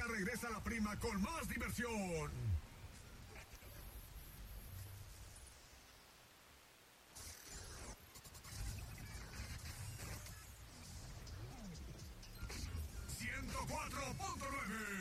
Ahorita regresa la prima con más diversión. ¡104.9!